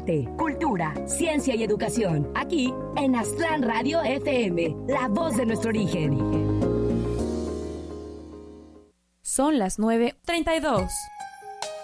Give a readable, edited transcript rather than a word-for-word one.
arte, cultura, ciencia y educación. Aquí en Aztlán Radio FM, la voz de nuestro origen. Son las 9:32.